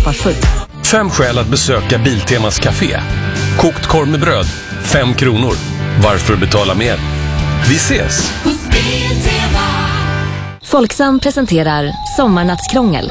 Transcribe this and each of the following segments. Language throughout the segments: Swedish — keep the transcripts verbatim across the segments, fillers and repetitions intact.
ansvarsfullt. Fem skäl att besöka Biltemas café. Kokt korv med bröd, fem kronor. Varför betala mer? Vi ses! Folksam presenterar Sommarnattskrångel.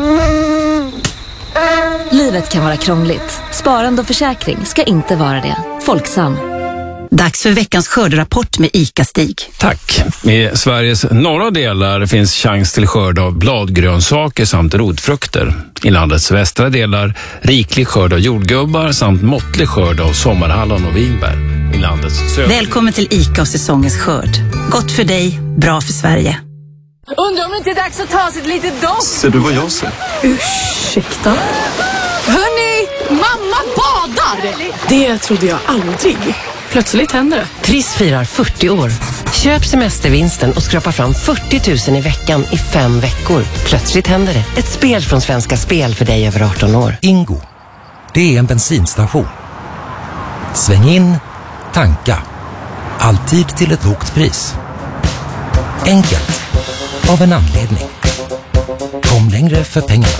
Livet kan vara krångligt. Sparande och försäkring ska inte vara det. Folksam. Dags för veckans skörderapport med ICA-Stig. Tack. I Sveriges norra delar finns chans till skörd av bladgrönsaker samt rotfrukter. I landets västra delar riklig skörd av jordgubbar samt måttlig skörd av sommarhallon och vinbär. I landets södra... Välkommen till ICA och säsongens skörd. Gott för dig, bra för Sverige. Undrar om det inte är dags att ta sig ett litet dopp. Ser du vad jag ser? Ursäkta? Hörni, mamma badar! Det trodde jag aldrig. Plötsligt händer det. Triss firar fyrtio år. Köp semestervinsten och skrapa fram fyrtio tusen i veckan i fem veckor. Plötsligt händer det. Ett spel från Svenska Spel för dig över arton år. Ingo. Det är en bensinstation. Sväng in, tanka. Alltid till ett lågt pris. Enkelt. Av en anledning. Kom längre för pengarna.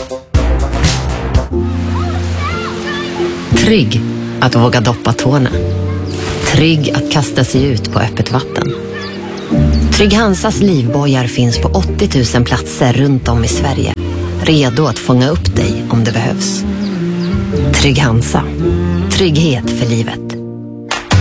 Trygg att våga doppa tårna. Trygg att kasta sig ut på öppet vatten. Trygg Hansas livbojar finns på åttio tusen platser runt om i Sverige. Redo att fånga upp dig om det behövs. Trygg Hansa. Trygghet för livet.